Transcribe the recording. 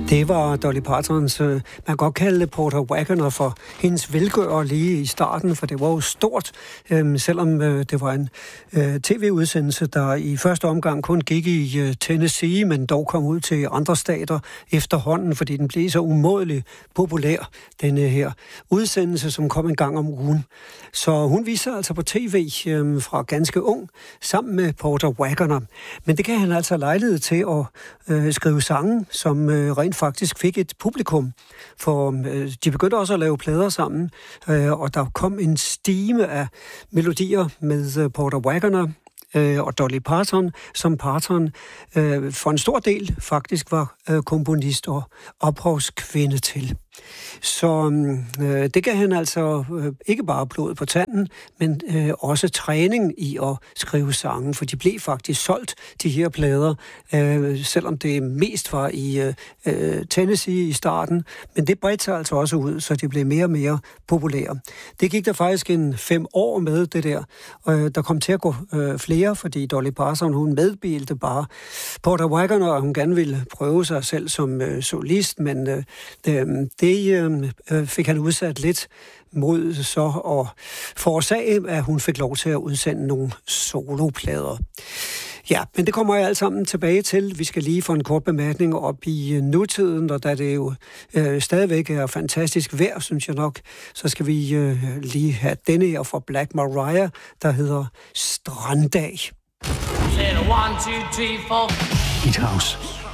Det var Dolly Partons, man kan godt kalde det Porter Wagoner for hendes velgører lige i starten, for det var jo stort, selvom det var en tv-udsendelse, der i første omgang kun gik i Tennessee, men dog kom ud til andre stater efterhånden, fordi den blev så umådelig populær, denne her udsendelse, som kom en gang om ugen. Så hun viser altså på tv fra ganske ung, sammen med Porter Wagoner. Men det kan han altså lejlighed til at skrive sange, som rent faktisk fik et publikum, for de begyndte også at lave plader sammen, og der kom en stime af melodier med Porter Wagoner og Dolly Parton, som Parton for en stor del faktisk var komponist og ophavskvinde til. Så det gav han altså ikke bare blod på tanden, men også træning i at skrive sange, for de blev faktisk solgt, de her plader, selvom det mest var i Tennessee i starten, men det bredte sig altså også ud, så de blev mere og mere populære. Det gik der faktisk 5 år med det der, og der kom til at gå flere, fordi Dolly Parton, hun medbilte bare Porter Wagoner, og hun gerne ville prøve sig selv som solist, men det fik han udsat lidt mod så at forårsage, at hun fik lov til at udsende nogle soloplader. Ja, men det kommer jeg alt sammen tilbage til. Vi skal lige få en kort bemærkning op i nutiden, og da det jo stadigvæk er fantastisk vejr, synes jeg nok, så skal vi lige have denne her fra Black Mariah, der hedder Stranddag. 1, 2, 3, 4. Hit House.